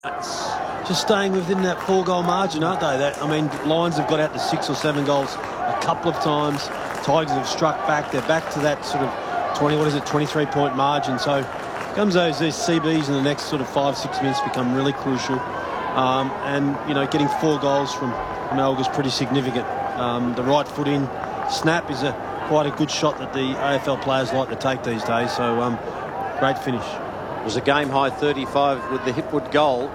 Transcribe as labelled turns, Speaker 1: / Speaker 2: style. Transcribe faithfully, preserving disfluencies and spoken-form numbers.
Speaker 1: It's just staying within that four-goal margin, aren't they? That I mean, Lions have got out to six or seven goals a couple of times. Tigers have struck back. They're back to that sort of twenty, what is it, twenty-three point margin. So comes those these C Bs in the next sort of five, six minutes become really crucial. Um, and, you know, getting four goals from, from Elg is pretty significant. Um, the right foot in snap is a quite a good shot that the A F L players like to take these days. So um, great finish.
Speaker 2: It was a game high thirty-five with the Hipwood goal.